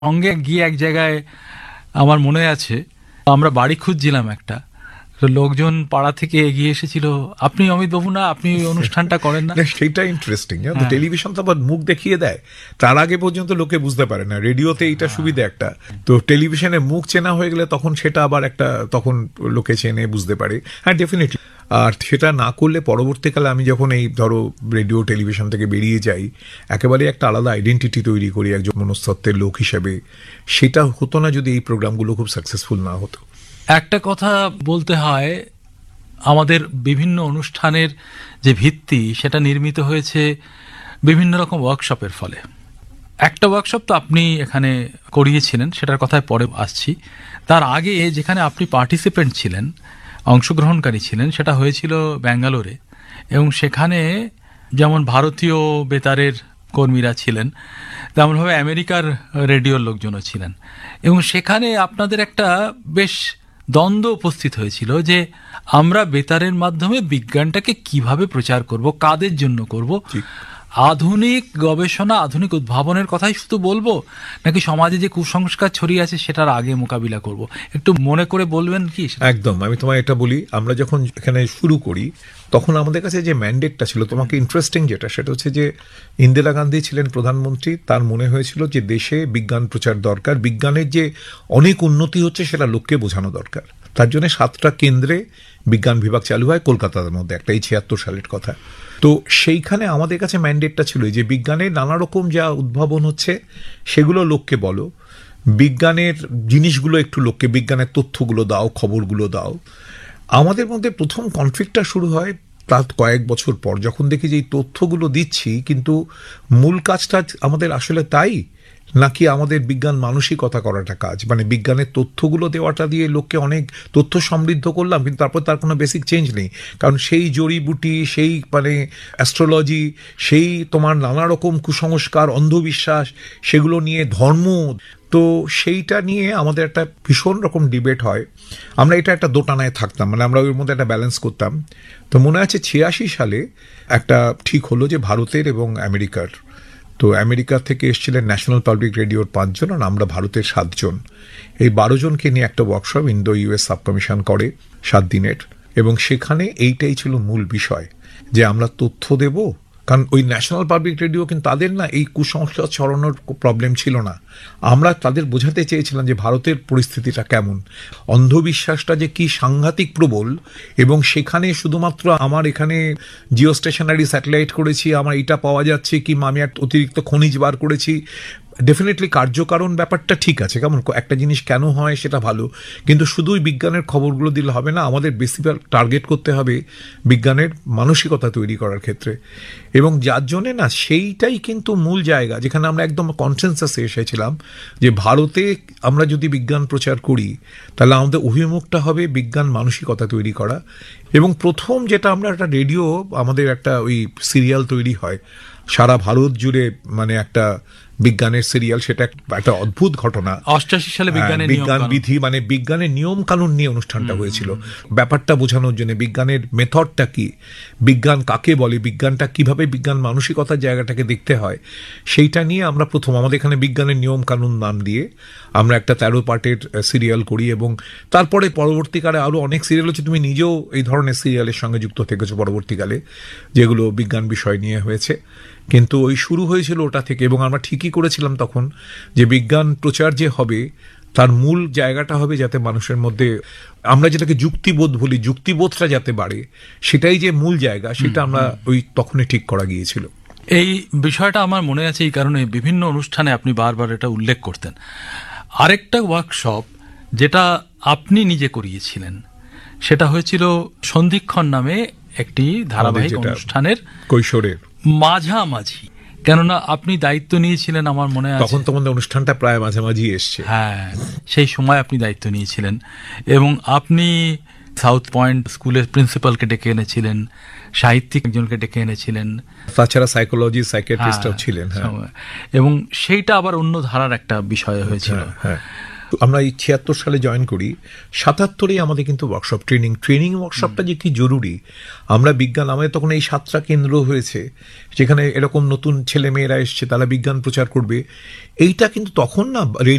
সঙ্গে গিয়ে এক জায়গায় আমার মনে আছে, আমরা বাড়ি খুঁজছিলাম একটা, তো লোকজন পাড়া থেকে এগিয়ে এসেছিল, আপনি অমিত বাবু না, আপনি ওই অনুষ্ঠানটা করেন না? সেটা ইন্টারেস্টিং। টেলিভিশন তো আবার মুখ দেখিয়ে দেয়, তার আগে পর্যন্ত লোকে বুঝতে পারে না। রেডিওতে এইটা সুবিধা একটা, তো টেলিভিশনে মুখ চেনা হয়ে গেলে তখন সেটা আবার একটা, তখন লোকে চেনে বুঝতে পারে। হ্যাঁ, ডেফিনেটলি। আর সেটা না করলে পরবর্তীকালে আমি যখন এই ধরো রেডিও টেলিভিশন থেকে বেরিয়ে যাই, একেবারে একটা আলাদা আইডেন্টিটি তৈরি করি একজন মনস্তত্ত্বের লোক হিসেবে। সেটা হতো না যদি এই প্রোগ্রামগুলো খুব সাকসেসফুল না হতো। একটা কথা বলতে হয়, আমাদের বিভিন্ন অনুষ্ঠানের যে ভিত্তি সেটা নির্মিত হয়েছে বিভিন্ন রকম ওয়ার্কশপের ফলে। একটা ওয়ার্কশপ তো আপনি এখানে করিয়েছিলেন, সেটার কথায় পরে আসছি। তার আগে যেখানে আপনি পার্টিসিপেন্ট ছিলেন, অংশগ্রহণকারী ছিলেন, সেটা হয়েছিল ব্যাঙ্গালোরে, এবং সেখানে যেমন ভারতীয় বেতারের কর্মীরা ছিলেন, তেমনভাবে আমেরিকার রেডিওর লোকজনও ছিলেন, এবং সেখানে আপনাদের একটা বেশ দ্বন্দ্ব উপস্থিত হয়েছিল যে আমরা বেতারের মাধ্যমে বিজ্ঞানটাকে কিভাবে প্রচার করব, কাদের জন্য করব, আধুনিক গবেষণা, আধুনিক উদ্ভাবনের কথাই শুধু বলবো, নাকি সমাজে যে কুসংস্কার ছড়িয়ে আছে সেটার আগে মোকাবিলা করব? একটু মনে করে বলবেন কি? একদম, আমি তোমায় এটা বলি, আমরা যখন এখানে শুরু করি তখন আমাদের কাছে যে ম্যান্ডেটটা ছিল, তোমাকে ইন্টারেস্টিং যেটা, সেটা হচ্ছে যে ইন্দিরা গান্ধী ছিলেন প্রধানমন্ত্রী, তার মনে হয়েছিল যে দেশে বিজ্ঞান প্রচার দরকার, বিজ্ঞানের যে অনেক উন্নতি হচ্ছে সেটা লোককে বোঝানো দরকার। তার জন্য 7টা কেন্দ্রে বিজ্ঞান বিভাগ চালু হয় কলকাতার মধ্যে, একটা এই 76 সালের কথা। তো সেইখানে আমাদের কাছে ম্যান্ডেটটা ছিল যে বিজ্ঞানের নানা রকম যা উদ্ভাবন হচ্ছে সেগুলো লোককে বলো, বিজ্ঞানের জিনিসগুলো একটু লোককে, বিজ্ঞানের তথ্যগুলো দাও, খবরগুলো দাও। আমাদের মধ্যে প্রথম কনফ্লিক্টটা শুরু হয় তার কয়েক বছর পর, যখন দেখি যে এই তথ্যগুলো দিচ্ছি কিন্তু মূল কাজটা আমাদের আসলে তাই, নাকি আমাদের বিজ্ঞান মানসিকতা করাটা কাজ, মানে বিজ্ঞানের তথ্যগুলো দেওয়াটা দিয়ে লোককে অনেক তথ্য সমৃদ্ধ করলাম, কিন্তু তারপর তার কোনো বেসিক চেঞ্জ নেই। কারণ সেই জড়িবুটি, সেই মানে অ্যাস্ট্রোলজি, সেই তোমার নানা রকম কুসংস্কার, অন্ধবিশ্বাস, সেগুলো নিয়ে ধর্ম, তো সেইটা নিয়ে আমাদের একটা ভীষণ রকম ডিবেট হয়। আমরা এটা একটা দোটানায় থাকতাম, মানে আমরা ওর মধ্যে একটা ব্যালেন্স করতাম। তো মনে আছে 86 সালে একটা ঠিক হলো যে ভারতের এবং আমেরিকার, তো আমেরিকা থেকে এসেছিলেন ন্যাশনাল পাবলিক রেডিওর 5 জন, আর আমরা ভারতের 7 জন, এই 12 জনকে নিয়ে একটা workshop Indo US sub commission করে 7 দিনের, এবং সেখানে এইটাই ছিল মূল বিষয় যে আমরা তথ্য দেব। কারণ ওই ন্যাশনাল পাবলিক রেডিও কিন্তু তাদের না এই কুসংস্কার ছড়ানোর প্রবলেম ছিল না, আমরা তাদের বোঝাতে চেয়েছিলাম যে ভারতের পরিস্থিতিটা কেমন, অন্ধবিশ্বাসটা যে কি সাংঘাতিক প্রবল, এবং সেখানে শুধুমাত্র আমার এখানে জিও স্টেশনারি স্যাটেলাইট করেছি, আমার এটা পাওয়া যাচ্ছে, কি আমি একটা অতিরিক্ত খনিজ বার করেছি। ডেফিনেটলি কার্যকারণ ব্যাপারটা ঠিক আছে, কেমন একটা জিনিস কেন হয় সেটা ভালো, কিন্তু শুধুই বিজ্ঞানের খবরগুলো দিলে হবে না, আমাদের বেশি টার্গেট করতে হবে বিজ্ঞানের মানসিকতা তৈরি করার ক্ষেত্রে। এবং যার জন্যে না, সেইটাই কিন্তু মূল জায়গা যেখানে আমরা একদম কনসেনসাসে এসেছিলাম যে ভারতে আমরা যদি বিজ্ঞান প্রচার করি তাহলে আমাদের অভিমুখটা হবে বিজ্ঞান মানসিকতা তৈরি করা। এবং প্রথম যেটা আমরা একটা রেডিও, আমাদের একটা ওই সিরিয়াল তৈরি হয় সারা ভারত জুড়ে, মানে একটা বিজ্ঞানের সিরিয়াল, সেটা একটা অদ্ভুত ঘটনা। 88 সালে বিজ্ঞান বিধি, মানে বিজ্ঞানের নিয়ম কানুন নিয়ে অনুষ্ঠানটা হয়েছিল, ব্যাপারটা বোঝানোর জন্য বিজ্ঞানের মেথডটা কি, বিজ্ঞান কাকে বলে, বিজ্ঞানটা কিভাবে বিজ্ঞান মানসিকতার জায়গাটাকে দেখতে হয়, সেইটা নিয়ে আমরা প্রথম আমাদের এখানে বিজ্ঞানের নিয়ম কানুন নাম দিয়ে আমরা একটা 13 পার্টের সিরিয়াল করি। এবং তারপরে পরবর্তীকালে আরো অনেক সিরিয়াল হচ্ছে, তুমি নিজেও এই ধরনের সিরিয়ালের সঙ্গে যুক্ত থেকেছো পরবর্তীকালে, যেগুলো বিজ্ঞান বিষয় নিয়ে হয়েছে। কিন্তু ওই শুরু হয়েছিল ওটা থেকে, এবং আমরা ঠিকই করেছিলাম তখন যে বিজ্ঞান প্রচার যে হবে তার মূল জায়গাটা হবে যাতে মানুষের মধ্যে, আমরা যেটাকে যুক্তিবোধ বলি, যুক্তিবোধটা যাতে বাড়ে, সেটাই যে মূল জায়গা, সেটা আমরা ওই তখনই ঠিক করা গিয়েছিল। এই বিষয়টা আমার মনে আছে, এই কারণে বিভিন্ন অনুষ্ঠানে আপনি বারবার এটা উল্লেখ করতেন। আরেকটা ওয়ার্কশপ যেটা আপনি নিজে করিয়েছিলেন, সেটা হয়েছিল সন্ধিক্ষণ নামে একটি ধারাবাহিক অনুষ্ঠানের কৈশোরের মাঝামাঝি। কেননা আপনি দায়িত্ব নিয়েছিলেন, আমার মনে আছে তখন তোমাদের অনুষ্ঠানটা প্রায় মাঝামাঝি এসছে। হ্যাঁ, সেই সময় আপনি দায়িত্ব নিয়েছিলেন, এবং আপনি সাউথ পয়েন্ট স্কুলের প্রিন্সিপালকে ডেকে এনেছিলেন, সাহিত্যিক একজনকে ডেকে এনেছিলেন, তাছাড়া সাইকোলজি সাইকিয়াট্রিস্টও ছিলেন। এবং সেইটা আবার অন্য ধারার একটা বিষয় হয়েছিল। আমরা এই ৭৬ সালে জয়েন করি, ৭৭-এই আমাদের কিন্তু ওয়ার্কশপ ট্রেনিং ওয়ার্কশপটা যে কি জরুরি। আমরা বিজ্ঞান, আমাদের তখন এই ৭টা কেন্দ্র হয়েছে যেখানে এরকম নতুন ছেলে মেয়েরা এসছে, তারা বিজ্ঞান প্রচার করবে। এইটা কিন্তু তখন না